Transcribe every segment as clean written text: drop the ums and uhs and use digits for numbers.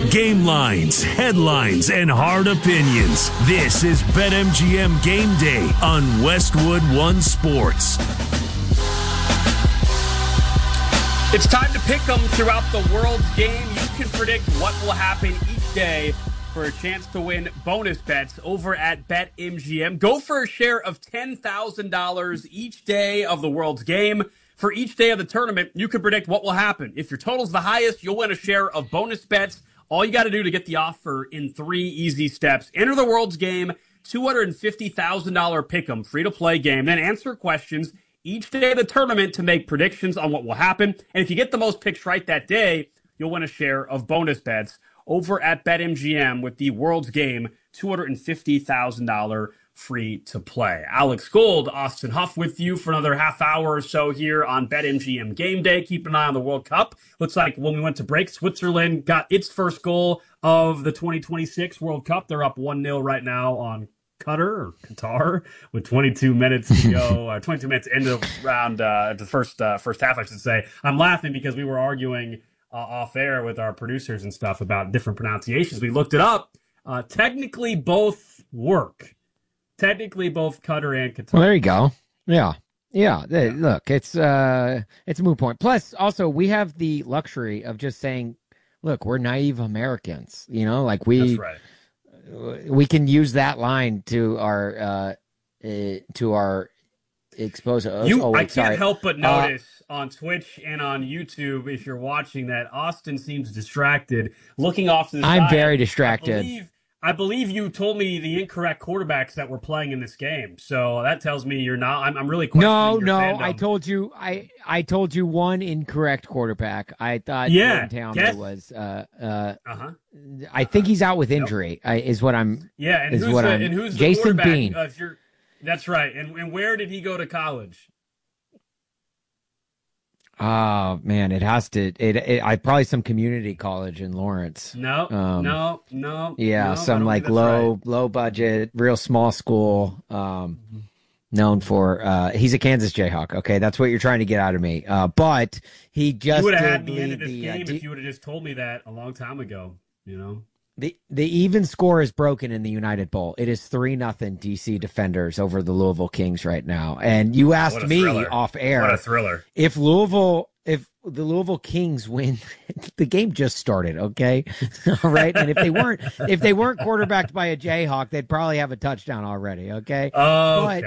Game lines, headlines, and hard opinions. This is BetMGM Game Day on Westwood One Sports. It's time to pick them throughout the world's game. You can predict what will happen each day for a chance to win bonus bets over at BetMGM. Go for a share of $10,000 each day of the world's game. For each day of the tournament, you can predict what will happen. If your total's the highest, you'll win a share of bonus bets. All you got to do to get the offer in 3 easy steps. Enter the world's game, $250,000 pick'em, free-to-play game. Then answer questions each day of the tournament to make predictions on what will happen. And if you get the most picks right that day, you'll win a share of bonus bets over at BetMGM with the world's game, $250,000 free to play. Alex Gold, Austin Huff with you for another half hour or so here on BetMGM Game Day. Keep an eye on the World Cup. Looks like when we went to break, Switzerland got its first goal of the 2026 World Cup. They're up 1-0 right now on Qatar with 22 minutes to go, 22 minutes into the round, the first half, I should say. I'm laughing because we were arguing off air with our producers and stuff about different pronunciations. We looked it up. Technically, both work. Technically, both Qatar and Qatar. Well, there you go. Yeah. Look, it's a moot point. Plus, also, we have the luxury of just saying, look, we're naive Americans. You know, like That's right. We can use that line to our expose. I can't help but notice on Twitch and on YouTube, if you're watching, that Austin seems distracted, looking off to the side. I'm very distracted. I believe you told me the incorrect quarterbacks that were playing in this game, so that tells me you're not. I'm really questioning your fandom. I told you. I told you one incorrect quarterback. I thought Jordan Towner was. I think he's out with injury. Is what I'm. Yeah, and who's the Jason quarterback? Bean. That's right. And where did he go to college? Oh man, it has to. I probably some community college in Lawrence. No. Yeah, some like low budget, real small school. Known for he's a Kansas Jayhawk. Okay, that's what you're trying to get out of me. But he just you would have had me into this game if you would have just told me that a long time ago. You know. The even score is broken in the United Bowl. It is 3-0 DC Defenders over the Louisville Kings right now. And you asked me off air. What a thriller. If the Louisville Kings win, the game just started, okay? All right. And if they weren't quarterbacked by a Jayhawk, they'd probably have a touchdown already, okay? But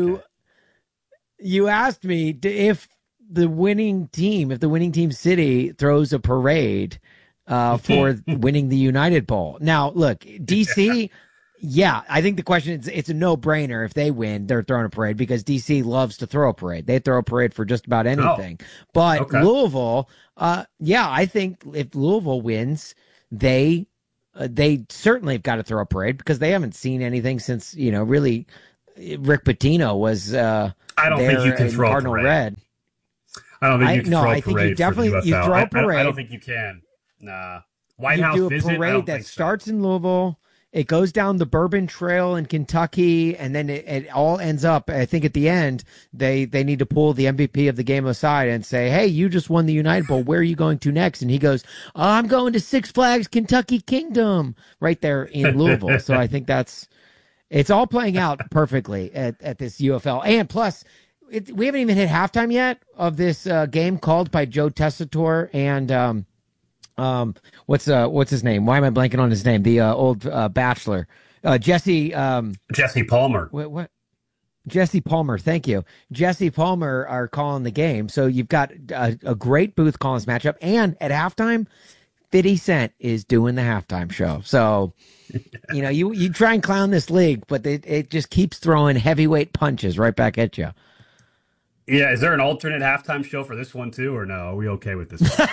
you asked me if the winning team city throws a parade for winning the United Bowl. Now, look, DC, I think the question is it's a no-brainer. If they win, they're throwing a parade because DC loves to throw a parade. They throw a parade for just about anything. But Louisville, I think if Louisville wins, they certainly have got to throw a parade because they haven't seen anything since, really Rick Pitino was I don't think you can throw Cardinal a parade. Red. I don't think you can throw a parade. I think you definitely you throw a parade. I don't think you can. Nah. White you House do a visit, parade that starts in Louisville. It goes down the Bourbon Trail in Kentucky, and then it all ends up, I think at the end, they need to pull the MVP of the game aside and say, hey, you just won the United Bowl. Where are you going to next? And he goes, I'm going to Six Flags Kentucky Kingdom right there in Louisville. So I think it's all playing out perfectly at this UFL. And plus, we haven't even hit halftime yet of this game called by Joe Tessitore and what's his name? Why am I blanking on his name? The old Bachelor, Jesse Palmer. What? Jesse Palmer. Thank you. Jesse Palmer are calling the game. So you've got a great booth calling this matchup, and at halftime, 50 Cent is doing the halftime show. So you try and clown this league, but it just keeps throwing heavyweight punches right back at you. Yeah, is there an alternate halftime show for this one too, or no? Are we okay with this one?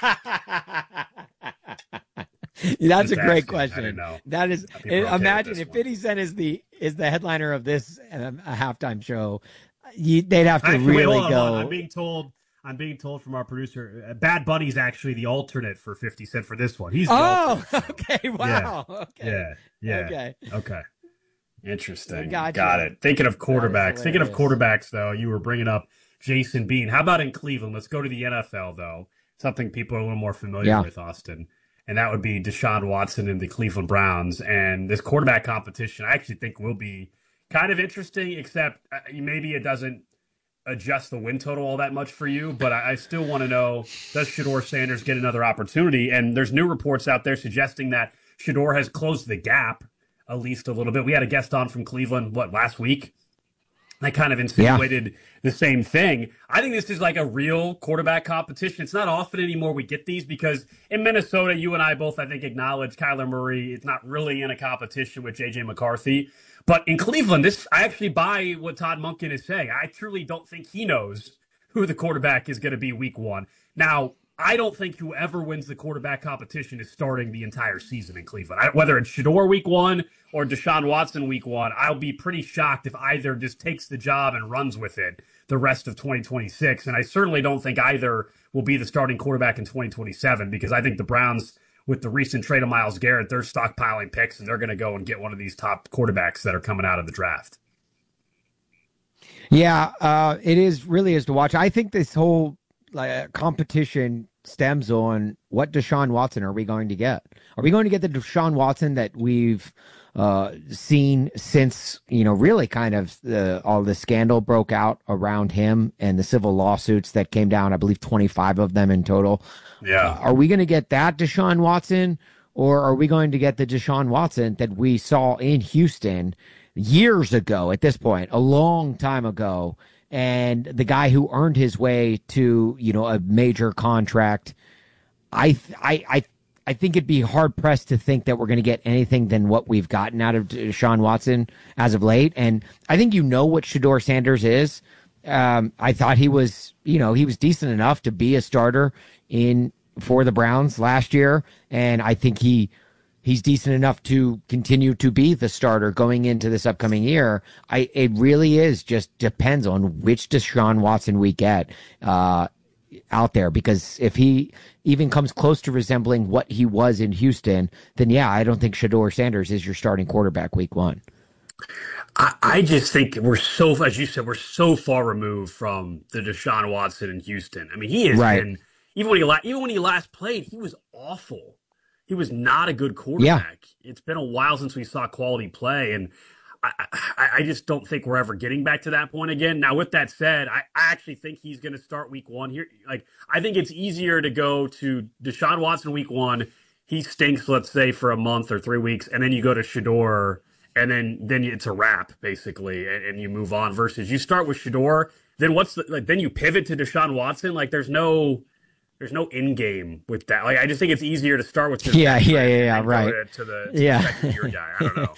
That's a great question. I didn't know. That is, imagine if 50 Cent is the headliner of this halftime show, they'd have to go. I'm being told from our producer, Bad Bunny's actually the alternate for 50 Cent for this one. He's okay, wow, yeah. okay, yeah, okay. Interesting. Gotcha. Got it. Thinking of quarterbacks, though, you were bringing up Jason Bean. How about in Cleveland? Let's go to the NFL, though. Something people are a little more familiar with, Austin. and that would be Deshaun Watson and the Cleveland Browns. And this quarterback competition, I actually think will be kind of interesting, except maybe it doesn't adjust the win total all that much for you. But I still want to know, does Shedeur Sanders get another opportunity? And there's new reports out there suggesting that Shedeur has closed the gap at least a little bit. We had a guest on from Cleveland, last week? I kind of insinuated the same thing. I think this is like a real quarterback competition. It's not often anymore we get these because in Minnesota, you and I both, I think, acknowledge Kyler Murray is not really in a competition with J.J. McCarthy. But in Cleveland, I actually buy what Todd Monken is saying. I truly don't think he knows who the quarterback is going to be week one. Now, I don't think whoever wins the quarterback competition is starting the entire season in Cleveland. Whether it's Shedeur week one or Deshaun Watson week one, I'll be pretty shocked if either just takes the job and runs with it the rest of 2026. And I certainly don't think either will be the starting quarterback in 2027 because I think the Browns, with the recent trade of Myles Garrett, they're stockpiling picks and they're going to go and get one of these top quarterbacks that are coming out of the draft. Yeah, it really is to watch. I think this whole competition stems on what Deshaun Watson are we going to get? Are we going to get the Deshaun Watson that we've seen since, really kind of all the scandal broke out around him and the civil lawsuits that came down, I believe 25 of them in total. Yeah. Are we going to get that Deshaun Watson, or are we going to get the Deshaun Watson that we saw in Houston years ago at this point, a long time ago, and the guy who earned his way to, a major contract? I think it'd be hard pressed to think that we're going to get anything than what we've gotten out of Deshaun Watson as of late. And I think what Shedeur Sanders is. I thought he was decent enough to be a starter for the Browns last year, and I think he's decent enough to continue to be the starter going into this upcoming year. It really just depends on which Deshaun Watson we get out there, because if he even comes close to resembling what he was in Houston, then I don't think Shedeur Sanders is your starting quarterback week one. I just think as you said, we're so far removed from the Deshaun Watson in Houston. I mean, he has been, even when he last played, he was awful. He was not a good quarterback. Yeah. It's been a while since we saw quality play, and I just don't think we're ever getting back to that point again. Now, with that said, I actually think he's going to start week one here. I think it's easier to go to Deshaun Watson week one. He stinks, let's say, for a month or 3 weeks, and then you go to Shedeur, and then it's a wrap, basically, and you move on, versus you start with Shedeur, then then you pivot to Deshaun Watson. There's no end game with that. I just think it's easier to start with this. Right. To the second year guy. I don't know.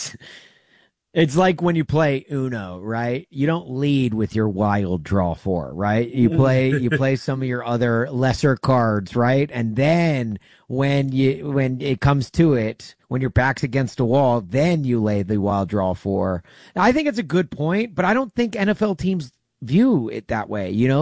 It's like when you play Uno, right? You don't lead with your wild draw 4, right? You play some of your other lesser cards, right? And then when it comes to it, when your back's against a wall, then you lay the wild draw 4. Now, I think it's a good point, but I don't think NFL teams view it that way.